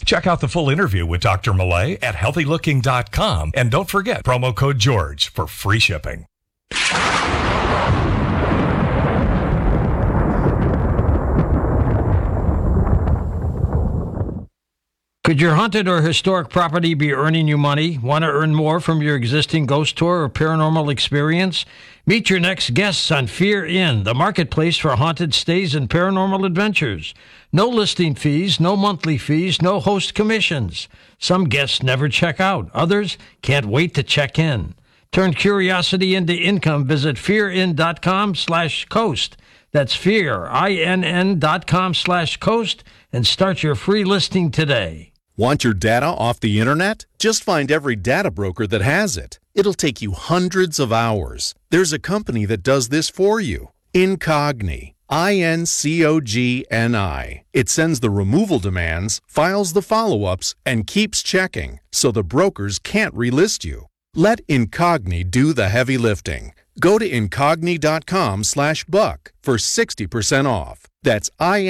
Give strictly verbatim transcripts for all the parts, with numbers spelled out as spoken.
Check out the full interview with Doctor Millay at healthy looking dot com. And don't forget, promo code George for free shipping. Could your haunted or historic property be earning you money? Want to earn more from your existing ghost tour or paranormal experience? Meet your next guests on Fear Inn, the marketplace for haunted stays and paranormal adventures. No listing fees, no monthly fees, no host commissions. Some guests never check out. Others can't wait to check in. Turn curiosity into income. Visit fearin.com slash coast. That's fear, I N N dot com slash coast, and start your free listing today. Want your data off the internet? Just find every data broker that has it. It'll take you hundreds of hours. There's a company that does this for you. Incogni. I N C O G N I. It sends the removal demands, files the follow-ups, and keeps checking, so the brokers can't relist you. Let Incogni do the heavy lifting. Go to incogni.com slash buck for sixty percent off. That's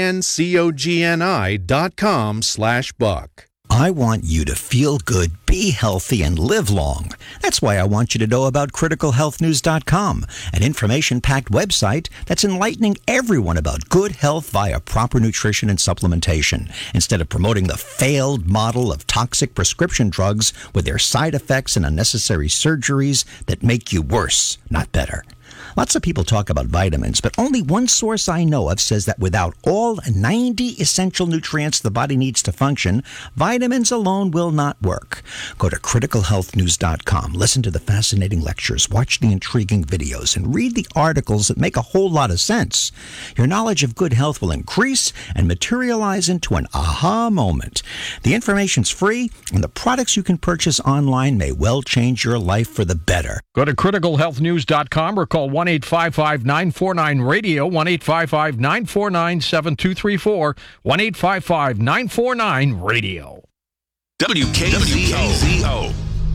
I-N-C-O-G-N-I dot com slash buck. I want you to feel good, be healthy, and live long. That's why I want you to know about critical health news dot com, an information-packed website that's enlightening everyone about good health via proper nutrition and supplementation, instead of promoting the failed model of toxic prescription drugs with their side effects and unnecessary surgeries that make you worse, not better. Lots of people talk about vitamins, but only one source I know of says that without all ninety essential nutrients the body needs to function, vitamins alone will not work. Go to critical health news dot com, listen to the fascinating lectures, watch the intriguing videos, and read the articles that make a whole lot of sense. Your knowledge of good health will increase and materialize into an aha moment. The information's free, and the products you can purchase online may well change your life for the better. Go to critical health news dot com or call one eight five five nine four nine radio, one eight five five nine four nine seven two three four, one eight five five nine four nine radio. W K Z O.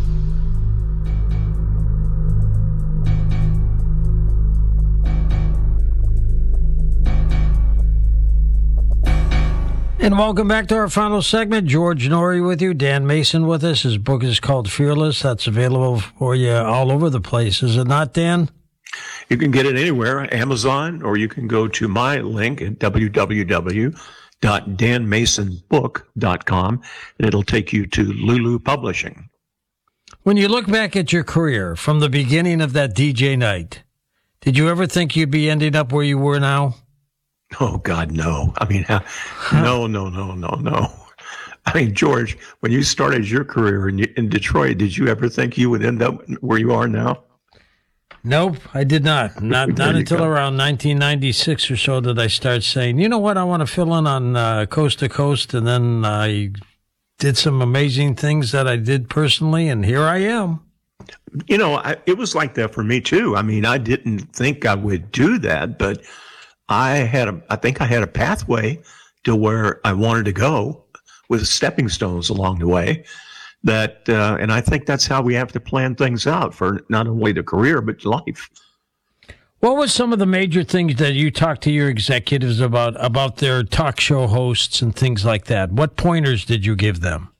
And welcome back to our final segment. George Noory with you, Dan Mason with us. His book is called Fearless. That's available for you all over the place. Is it not, Dan? You can get it anywhere, Amazon, or you can go to my link at w w w dot dan mason book dot com, and it'll take you to Lulu Publishing. When you look back at your career from the beginning of that D J night, did you ever think you'd be ending up where you were now? Oh, God, no. I mean, uh, no, no, no, no, no. I mean, George, when you started your career in, in Detroit, did you ever think you would end up where you are now? Nope, I did not. Not not until go. around nineteen ninety-six or so did I start saying, you know what, I want to fill in on uh, Coast to Coast, and then I did some amazing things that I did personally, and here I am. You know, I, it was like that for me, too. I mean, I didn't think I would do that, but I had a, I think I had a pathway to where I wanted to go with stepping stones along the way. That uh, and I think that's how we have to plan things out for not only the career but life. What was some of the major things that you talked to your executives about about their talk show hosts and things like that? What pointers did you give them?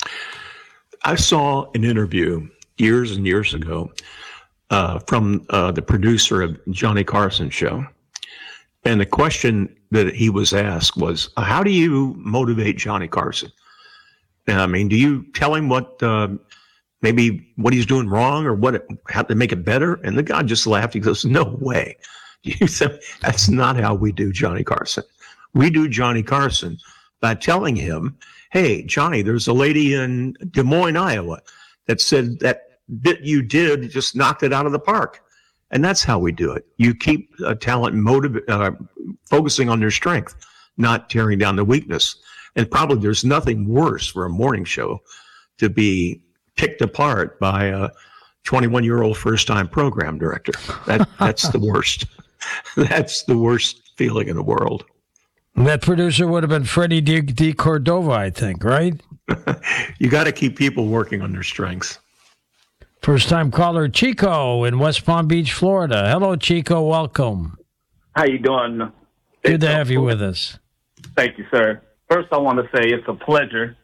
I saw an interview years and years ago uh, from uh, the producer of Johnny Carson's show, and the question that he was asked was, "How do you motivate Johnny Carson? I mean, do you tell him what, uh, maybe what he's doing wrong or what, how to make it better?" And the guy just laughed. He goes, "No way. You said, that's not how we do Johnny Carson. We do Johnny Carson by telling him, hey, Johnny, there's a lady in Des Moines, Iowa that said that bit you did just knocked it out of the park." And that's how we do it. You keep uh, talent motiv- uh, focusing on their strength, not tearing down the weakness. And probably there's nothing worse for a morning show to be picked apart by a twenty-one-year-old first-time program director. That That's the worst. That's the worst feeling in the world. That producer would have been Freddie D. D. Cordova, I think, right? You got to keep people working on their strengths. First-time caller Chico in West Palm Beach, Florida. Hello, Chico. Welcome. How you doing? Good to have you with us. Thank you, sir. First, I want to say it's a pleasure